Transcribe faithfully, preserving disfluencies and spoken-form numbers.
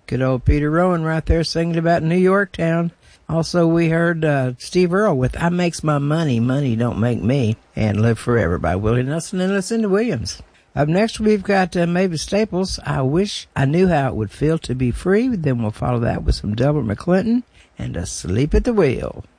Good old Peter Rowan right there singing about New York town. Also, we heard uh, Steve Earle with I Makes My Money, Money Don't Make Me, and Live Forever by Willie Nelson and Lucinda Williams. Up next, we've got uh, Mavis Staples, I Wish I Knew How It Would Feel to Be Free. Then we'll follow that with some Delbert McClinton and Asleep at the Wheel.